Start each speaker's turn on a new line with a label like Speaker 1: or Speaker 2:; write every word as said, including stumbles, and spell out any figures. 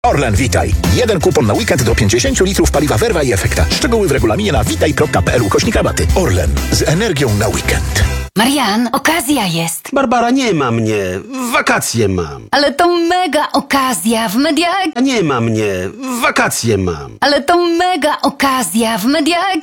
Speaker 1: Orlen Witaj. Jeden kupon na weekend do pięćdziesiąt litrów paliwa Verva i Efekta. Szczegóły w regulaminie na witaj kropka p l ukośnik rabaty. Orlen. Z energią na weekend.
Speaker 2: Marian, okazja jest.
Speaker 3: Barbara, nie ma mnie. Wakacje mam.
Speaker 2: Ale to mega okazja w mediach.
Speaker 3: Nie ma mnie. Wakacje mam.
Speaker 2: Ale to mega okazja w mediach.